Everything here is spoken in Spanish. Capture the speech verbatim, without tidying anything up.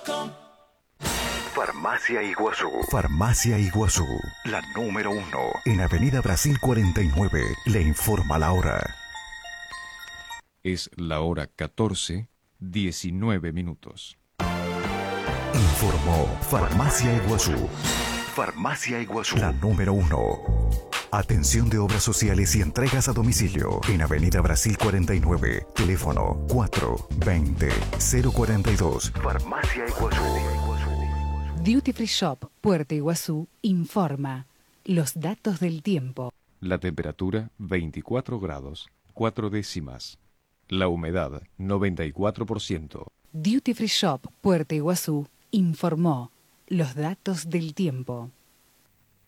com. Farmacia Iguazú. Farmacia Iguazú. La número uno. En Avenida Brasil cuarenta y nueve. Le informa la hora. Es la hora catorce, diecinueve minutos. Informó Farmacia Iguazú. Farmacia Iguazú. La número uno. Atención de obras sociales y entregas a domicilio. En Avenida Brasil cuarenta y nueve. Teléfono cuatro veinte cero cuarenta y dos. Farmacia Iguazú. Duty Free Shop Puerto Iguazú informa los datos del tiempo. La temperatura veinticuatro grados, cuatro décimas. La humedad noventa y cuatro por ciento. Duty Free Shop Puerto Iguazú informó los datos del tiempo.